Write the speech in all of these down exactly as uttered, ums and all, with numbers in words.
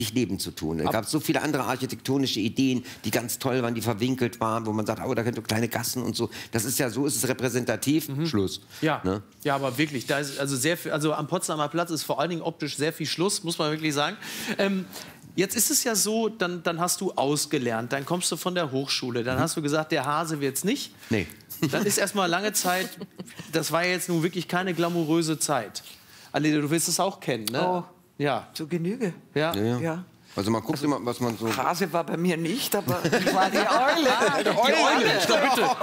Leben zu tun. Es gab so viele andere architektonische Ideen, die ganz toll waren, die verwinkelt waren, wo man sagt, oh, da könnte kleine Gassen und so. Das ist ja so, ist es repräsentativ. Mhm. Schluss. Ja, ne? Ja, aber wirklich, da ist also sehr viel, also am Potsdamer Platz ist vor allen Dingen optisch sehr viel Schluss, muss man wirklich sagen. Ähm, Jetzt ist es ja so, dann, dann hast du ausgelernt, dann kommst du von der Hochschule, dann mhm. hast du gesagt, der Hase wird's nicht. Nee. Dann ist erstmal lange Zeit, das war jetzt nun wirklich keine glamouröse Zeit. Alida, du willst es auch kennen, ne? Oh, ja. Zur Genüge. Ja. Ja, ja. Ja. Also man guckt also, immer, was man so... Hase war bei mir nicht, aber ich war die Eule. Ah, die Eule, Eule. Ich glaub, bitte.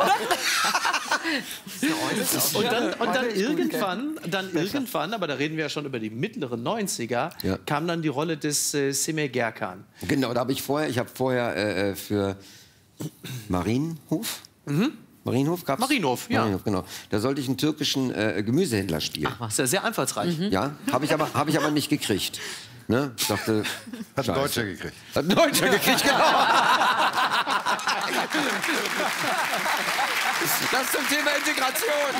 Und dann, und dann irgendwann, dann irgendwann, aber da reden wir ja schon über die mittleren neunziger, ja. kam dann die Rolle des äh, Semir Gerkan. Genau, da habe ich vorher, ich habe vorher äh, für Marienhof... Mhm. Marienhof gab's? Marienhof, ja. Marienhof, genau. Da sollte ich einen türkischen äh, Gemüsehändler spielen. Ach, ist ja sehr einfallsreich. Mhm. Ja, habe ich, aber, hab ich aber nicht gekriegt. Ne? Ich dachte, hat ein Deutscher gekriegt. Hat ein Deutscher gekriegt, genau. Das zum Thema Integration.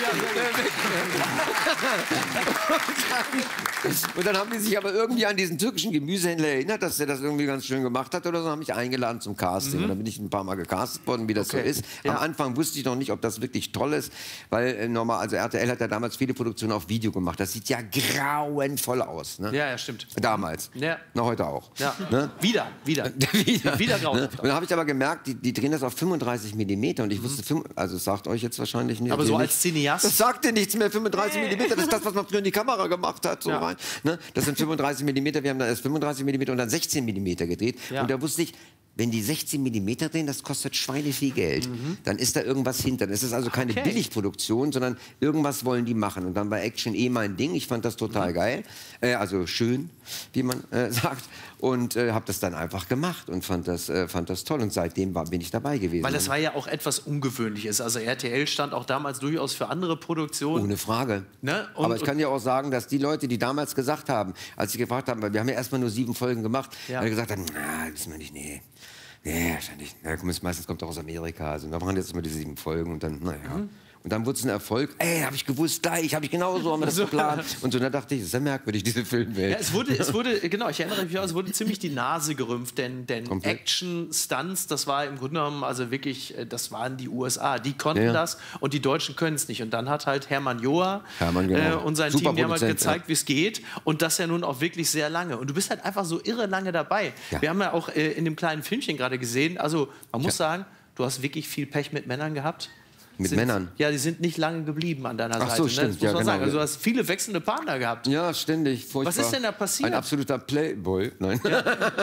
Und dann haben die sich aber irgendwie an diesen türkischen Gemüsehändler erinnert, dass er das irgendwie ganz schön gemacht hat oder so, haben mich eingeladen zum Casting. Mhm. Und dann bin ich ein paar Mal gecastet worden, wie das okay. so ist. Ja. Am Anfang wusste ich noch nicht, ob das wirklich toll ist, weil äh, normal, also R T L hat ja damals viele Produktionen auf Video gemacht. Das sieht ja grauenvoll aus. Ne? Ja, ja, stimmt. Damals. Ja. Na, heute auch. Ja. Ne? Wieder, wieder. wieder. Wieder grauenvoll. Ne? Und dann habe ich aber gemerkt, die, die drehen das auf fünfunddreißig Millimeter und ich wusste, mhm. also es sagt euch jetzt wahrscheinlich nicht. Aber so nicht, als Cineast? Das sagt dir nichts mehr, fünfunddreißig Millimeter, das ist das, was man früher in die Kamera gemacht hat. So ja. rein, ne? Das sind fünfunddreißig Millimeter, wir haben dann erst fünfunddreißig Millimeter und dann sechzehn Millimeter gedreht. Ja. Und da wusste ich, wenn die sechzehn Millimeter drehen, das kostet Schweine viel Geld. Mhm. Dann ist da irgendwas hinter. Das ist also keine okay. Billigproduktion, sondern irgendwas wollen die machen. Und dann war Action eh mein Ding. Ich fand das total mhm. geil. Äh, also schön, wie man äh, sagt. Und äh, habe das dann einfach gemacht und fand das, äh, fand das toll. Und seitdem war, bin ich dabei gewesen. Weil das war ja auch etwas Ungewöhnliches. Also R T L stand auch damals durchaus für andere Produktionen. Ohne Frage. Ne? Und, aber ich kann ja auch sagen, dass die Leute, die damals gesagt haben, als sie gefragt haben, weil wir haben ja erstmal nur sieben Folgen gemacht, ja. weil gesagt haben, na, wissen wir nicht, nee. Nee, wahrscheinlich. Na, meistens kommt auch aus Amerika. Also wir machen jetzt mal diese sieben Folgen und dann, naja. Mhm. Und dann wurde es ein Erfolg. Ey, habe ich gewusst, gleich, habe ich genauso, haben wir das geplant. Und so, da dachte ich, das ist ja merkwürdig, diese Filmwelt. Ja, es wurde, es wurde, genau, ich erinnere mich auch, es wurde ziemlich die Nase gerümpft, denn, denn Action, Stunts, das war im Grunde genommen, also wirklich, das waren die U S A, die konnten ja. das und die Deutschen können es nicht. Und dann hat halt Hermann Joa Hermann, genau. äh, und sein Team damals gezeigt, ja. wie es geht und das ja nun auch wirklich sehr lange. Und du bist halt einfach so irre lange dabei. Ja. Wir haben ja auch äh, in dem kleinen Filmchen gerade gesehen, also man muss ja. sagen, du hast wirklich viel Pech mit Männern gehabt. Mit sind, Männern? Ja, die sind nicht lange geblieben an deiner Ach Seite. so, Ne? stimmt. Das muss ja, man genau. sagen. Also du hast viele wechselnde Partner gehabt. Ja, ständig. Furchtbar. Was ist denn da passiert? Ein absoluter Playboy. Nein. Ja.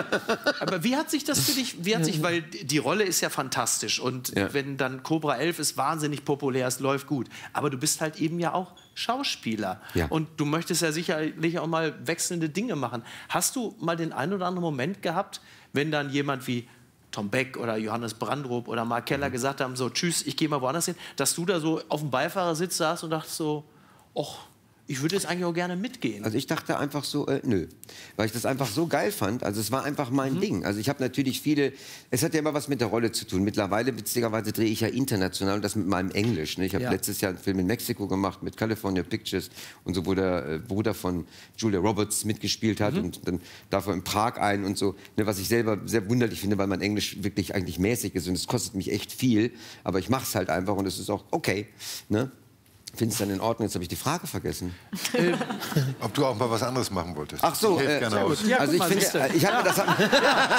Aber wie hat sich das für dich, wie hat sich, weil die Rolle ist ja fantastisch und ja. wenn dann Cobra elf ist wahnsinnig populär, es läuft gut. Aber du bist halt eben ja auch Schauspieler. Ja. Und du möchtest ja sicherlich auch mal wechselnde Dinge machen. Hast du mal den einen oder anderen Moment gehabt, wenn dann jemand wie Tom Beck oder Johannes Brandrup oder Mark Keller gesagt haben, so, tschüss, ich gehe mal woanders hin, dass du da so auf dem Beifahrersitz saßt und dachtest so, och, ich würde jetzt eigentlich auch gerne mitgehen. Also ich dachte einfach so, äh, nö. Weil ich das einfach so geil fand. Also es war einfach mein mhm. Ding. Also ich habe natürlich viele, es hat ja immer was mit der Rolle zu tun. Mittlerweile, witzigerweise, drehe ich ja international und das mit meinem Englisch. Ne? Ich habe ja. letztes Jahr einen Film in Mexiko gemacht mit California Pictures und so, wo der äh, Bruder von Julia Roberts mitgespielt hat mhm. und dann davor in Prag ein und so. Ne? Was ich selber sehr wunderlich finde, weil mein Englisch wirklich eigentlich mäßig ist und es kostet mich echt viel. Aber ich mache es halt einfach und es ist auch okay. Ne? Findest du dann in Ordnung? Jetzt habe ich die Frage vergessen. Äh, Ob du auch mal was anderes machen wolltest. Ach so, ich äh, gerne aus. Ja, also ich mal, finde, äh, ich habe mir das... Danke. Ich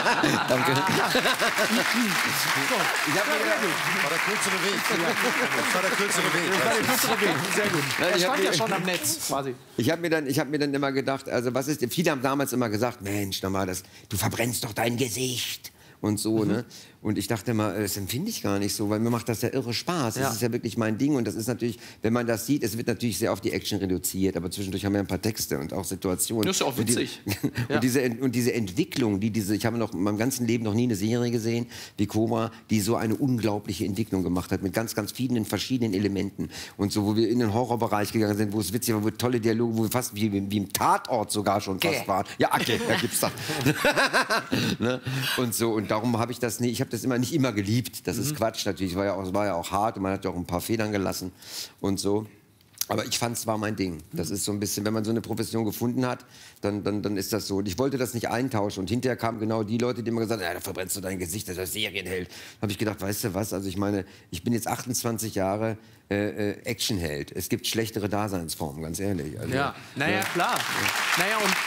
habe mir war der kürzere Weg. Das war der kürzere Weg. Das war der kürzere Weg. Sehr gut. Nein, er ich stand mir, ja schon am Netz, quasi. Ich habe mir, dann, ich hab mir dann immer gedacht, also was ist... Viele haben damals immer gesagt, Mensch, normal, das, du verbrennst doch dein Gesicht. Und so, mhm. ne? Und ich dachte immer, das empfinde ich gar nicht so, weil mir macht das ja irre Spaß. Das ja. ist ja wirklich mein Ding. Und das ist natürlich, wenn man das sieht, es wird natürlich sehr auf die Action reduziert, aber zwischendurch haben wir ein paar Texte und auch Situationen. Das ist ja auch witzig. Und, die, ja. und, diese, und diese Entwicklung, die diese, ich habe noch in meinem ganzen Leben noch nie eine Serie gesehen, wie Cobra, die so eine unglaubliche Entwicklung gemacht hat, mit ganz, ganz vielen verschiedenen Elementen. Und so, wo wir in den Horrorbereich gegangen sind, wo es witzig war, wo tolle Dialoge, wo wir fast wie, wie im Tatort sogar schon fast okay. waren. Ja, okay, da gibt's das. Ne? Und so, und darum habe ich das nie, ich habe das immer nicht immer geliebt. Das mhm. ist Quatsch natürlich, es war ja auch, war ja auch hart und man hat ja auch ein paar Federn gelassen und so. Aber ich fand, es war mein Ding. Das ist so ein bisschen, wenn man so eine Profession gefunden hat, dann, dann, dann ist das so. Und ich wollte das nicht eintauschen. Und hinterher kamen genau die Leute, die immer gesagt haben, ja, da verbrennst du dein Gesicht, das ist Serienheld. Da habe ich gedacht, weißt du was, also ich meine, ich bin jetzt achtundzwanzig Jahre äh, äh, Actionheld. Es gibt schlechtere Daseinsformen, ganz ehrlich. Also, ja, naja, ja. klar. Ja. Naja, und,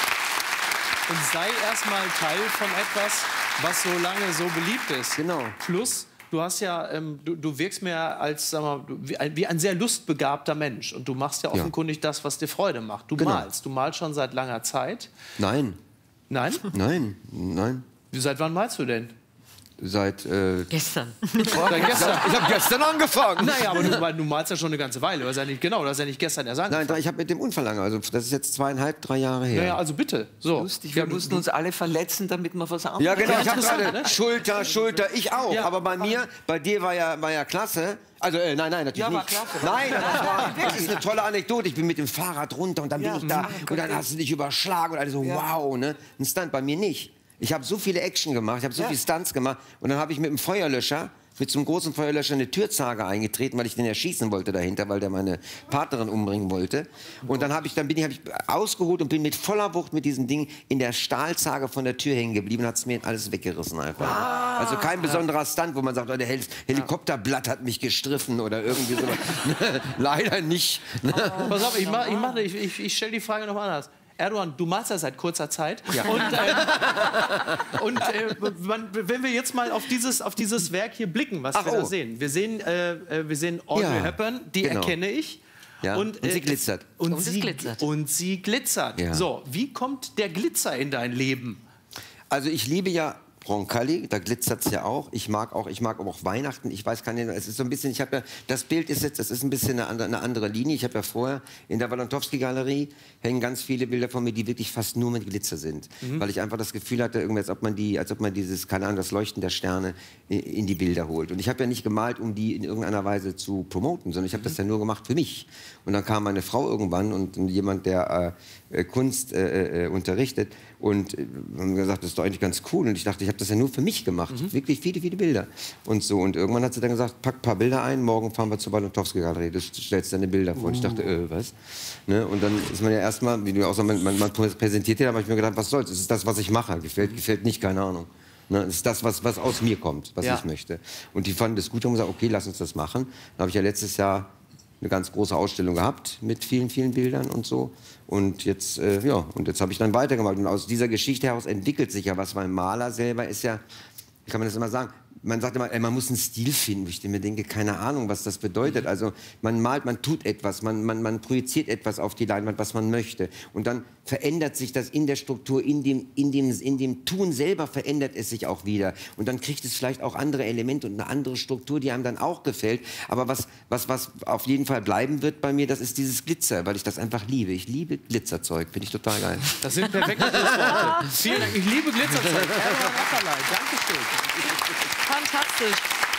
und sei erstmal Teil von etwas, was so lange so beliebt ist. Genau. Plus, du hast ja, ähm, du, du wirkst mir als, sag mal, wie ein, wie ein sehr lustbegabter Mensch. Und du machst ja offenkundig ja. das, was dir Freude macht. Du genau. malst. Du malst schon seit langer Zeit. Nein. Nein? Nein, nein. Seit wann malst du denn? Seit äh gestern. Seit gestern. Ich habe gestern angefangen. Naja, aber du, du malst ja schon eine ganze Weile. Du hast ja nicht, genau, du hast ja nicht gestern erst angefangen. Nein, ich habe mit dem Unfall lange. Also das ist jetzt zweieinhalb, drei Jahre her. Ja, ja, also bitte. So. Lustig, wir ja, mussten uns alle verletzen, damit wir was haben. Ja, genau. Ich habe gerade ne? Schulter, Schulter. Ich auch. Ja. Aber bei mir, bei dir war ja, war ja klasse. Also, äh, nein, nein, natürlich ja, nicht. War klasse. Nein, das, war, das ist eine tolle Anekdote. Ich bin mit dem Fahrrad runter und dann bin ja, ich da. Und dann hast du dich überschlagen und alle so, ja. wow, ne? Ein Stunt, bei mir nicht. Ich habe so viele Action gemacht, ich habe so ja. viele Stunts gemacht. Und dann habe ich mit dem Feuerlöscher, mit so einem großen Feuerlöscher eine Türzage eingetreten, weil ich den erschießen wollte dahinter, weil der meine Partnerin umbringen wollte. Und dann, hab ich, dann bin ich, hab ich ausgeholt und bin mit voller Wucht mit diesem Ding in der Stahlzage von der Tür hängen geblieben und hat es mir alles weggerissen einfach. Ah, also kein besonderer Stunt, wo man sagt, oh, der Hel Helikopterblatt hat mich gestriffen oder irgendwie so. Leider nicht. Oh, pass auf, ich, mach, ich, mach, ich, ich, ich stelle die Frage noch anders. Erdogan, du malst ja seit kurzer Zeit. Ja. Und, äh, und äh, man, wenn wir jetzt mal auf dieses, auf dieses Werk hier blicken, was Ach, wir oh. da sehen. Wir sehen, äh, wir sehen Audrey ja, Hepburn, die genau. erkenne ich. Ja. Und, und sie glitzert. Und, und sie glitzert. Und sie glitzert. Ja. So, wie kommt der Glitzer in dein Leben? Also ich liebe ja Roncalli, da glitzert es ja auch. Ich mag auch, ich mag auch Weihnachten. Ich weiß gar nicht, es ist so ein bisschen, ich habe ja, das Bild ist jetzt, das ist ein bisschen eine andere, eine andere Linie. Ich habe ja vorher in der Walentowski-Galerie hängen ganz viele Bilder von mir, die wirklich fast nur mit Glitzer sind. Mhm. Weil ich einfach das Gefühl hatte, irgendwie, als ob man die, als ob man dieses, keine Ahnung, das Leuchten der Sterne in, in die Bilder holt. Und ich habe ja nicht gemalt, um die in irgendeiner Weise zu promoten, sondern ich habe mhm. das ja nur gemacht für mich. Und dann kam meine Frau irgendwann und jemand, der äh, Kunst äh, äh, unterrichtet, und äh, haben gesagt, das ist doch eigentlich ganz cool. Und ich dachte, ich habe das ja nur für mich gemacht. Mhm. Wirklich viele, viele Bilder. Und so. Und irgendwann hat sie dann gesagt, pack ein paar Bilder ein, morgen fahren wir zur Walentowski-Galerie. Du stellst deine Bilder vor. Uh. Und ich dachte, äh, was? Ne? Und dann ist man ja erstmal, wie du auch sagst, man, man, man präsentiert dir, da habe ich mir gedacht, was soll's? Das ist das, was ich mache. Gefällt, gefällt nicht, keine Ahnung. Ne? Das ist das, was, was aus mir kommt, was ja. ich möchte. Und die fanden das gut und haben gesagt, okay, lass uns das machen. Dann habe ich ja letztes Jahr eine ganz große Ausstellung gehabt mit vielen, vielen Bildern und so. Und jetzt, äh, ja, und jetzt habe ich dann weitergemacht. Und aus dieser Geschichte heraus entwickelt sich ja was, weil Maler selber ist ja, wie kann man das immer sagen, man sagt immer, ey, man muss einen Stil finden. Wo ich mir denke, keine Ahnung, was das bedeutet. Also man malt, man tut etwas, man, man, man projiziert etwas auf die Leinwand, was man möchte. Und dann verändert sich das in der Struktur, in dem, in dem, in dem Tun selber verändert es sich auch wieder. Und dann kriegt es vielleicht auch andere Elemente und eine andere Struktur, die einem dann auch gefällt. Aber was, was, was auf jeden Fall bleiben wird bei mir, das ist dieses Glitzer, weil ich das einfach liebe. Ich liebe Glitzerzeug, finde ich total geil. Das sind perfekte Schlussworte. Vielen Dank, ich liebe Glitzerzeug. Erdogan Attalay, Dankeschön. Fantastisch.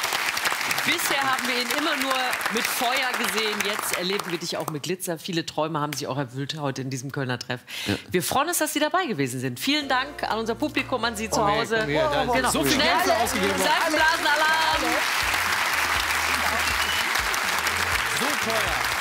Bisher haben wir ihn immer nur mit Feuer gesehen. Jetzt erleben wir dich auch mit Glitzer. Viele Träume haben sich auch erfüllt heute in diesem Kölner Treff. Ja. Wir freuen uns, dass Sie dabei gewesen sind. Vielen Dank an unser Publikum, an Sie zu okay, Hause. Okay, oh, genau. So viel Schnell, Geld für ausgegeben. Seifenblasenalarm. So teuer.